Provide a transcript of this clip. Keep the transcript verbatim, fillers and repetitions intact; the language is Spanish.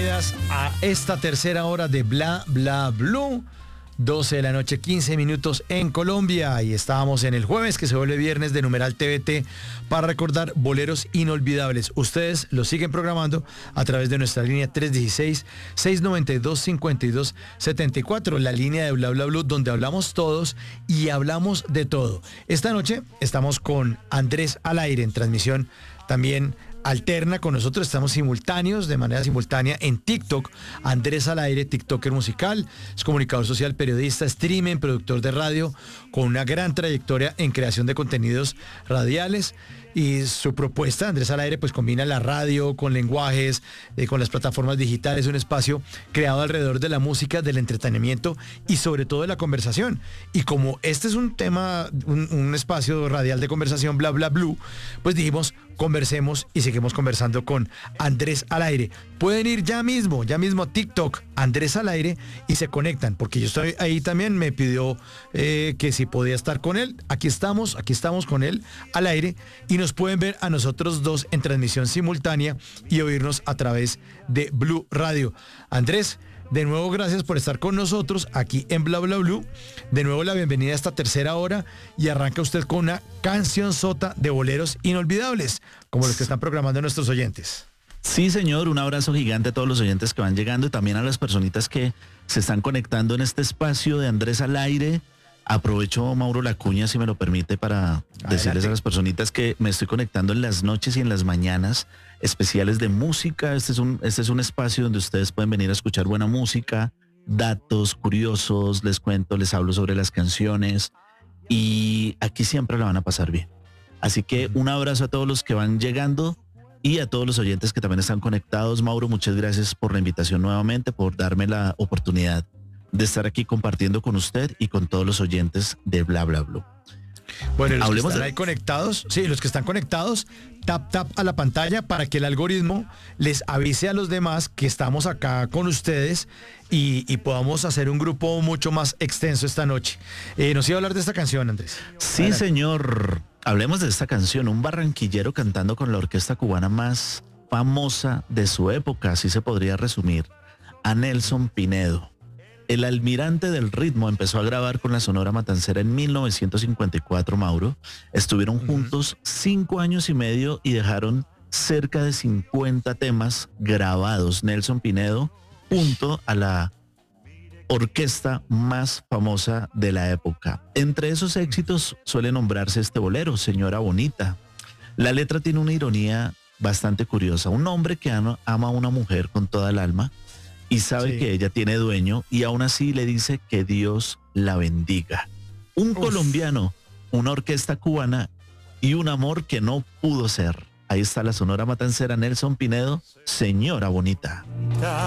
bienvenidas a esta tercera hora de Bla Bla Blue. doce de la noche, quince minutos en Colombia. Y estábamos en el jueves, que se vuelve viernes, de Numeral T V T, para recordar boleros inolvidables. Ustedes lo siguen programando a través de nuestra línea tres uno seis, seis nueve dos, cinco dos siete cuatro, la línea de Bla Bla Blue, donde hablamos todos y hablamos de todo. Esta noche estamos con Andrés al aire, en transmisión también alterna con nosotros, estamos simultáneos, de manera simultánea en TikTok. Andrés al aire, TikToker musical, es comunicador social, periodista, streamer, productor de radio, con una gran trayectoria en creación de contenidos radiales. Y su propuesta, Andrés al aire, pues combina la radio con lenguajes, eh, con las plataformas digitales, un espacio creado alrededor de la música, del entretenimiento y sobre todo de la conversación. Y como este es un tema, un, un espacio radial de conversación, Bla Bla Blue, pues dijimos, conversemos y seguimos conversando con Andrés al aire. Pueden ir ya mismo, ya mismo a TikTok, Andrés al aire, y se conectan, porque yo estoy ahí también, me pidió eh, que si podía estar con él. Aquí estamos, aquí estamos con él al aire, y nos pueden ver a nosotros dos en transmisión simultánea y oírnos a través de Blue Radio. Andrés, de nuevo, gracias por estar con nosotros aquí en Bla Bla Blue. De nuevo, la bienvenida a esta tercera hora, y arranca usted con una canción sota de boleros inolvidables, como los que están programando nuestros oyentes. Sí, señor, un abrazo gigante a todos los oyentes que van llegando y también a las personitas que se están conectando en este espacio de Andrés al aire. Aprovecho, Mauro Lacuña, si me lo permite, para Adelante. Decirles a las personitas que me estoy conectando en las noches y en las mañanas especiales de música. Este es un, este es un espacio donde ustedes pueden venir a escuchar buena música, datos curiosos, les cuento, les hablo sobre las canciones, y aquí siempre la van a pasar bien. Así que un abrazo a todos los que van llegando y a todos los oyentes que también están conectados. Mauro, muchas gracias por la invitación nuevamente, por darme la oportunidad de estar aquí compartiendo con usted y con todos los oyentes de Bla Bla Blue. Bueno, los Hablemos que están de... ahí conectados, sí, los que están conectados, tap tap a la pantalla para que el algoritmo les avise a los demás que estamos acá con ustedes y, y podamos hacer un grupo mucho más extenso esta noche. Eh, ¿Nos iba a hablar de esta canción, Andrés? Sí, Adelante. Señor. Hablemos de esta canción, un barranquillero cantando con la orquesta cubana más famosa de su época, así se podría resumir, a Nelson Pinedo. El almirante del ritmo empezó a grabar con la Sonora Matancera en mil novecientos cincuenta y cuatro, Mauro. Estuvieron uh-huh. juntos cinco años y medio y dejaron cerca de cincuenta temas grabados. Nelson Pinedo, junto a la orquesta más famosa de la época. Entre esos éxitos suele nombrarse este bolero, Señora Bonita. La letra tiene una ironía bastante curiosa. Un hombre que ama a una mujer con toda el alma y sabe sí. que ella tiene dueño, y aún así le dice que Dios la bendiga. Un Uf. colombiano, una orquesta cubana y un amor que no pudo ser. Ahí está la Sonora Matancera, Nelson Pinedo, Señora Bonita.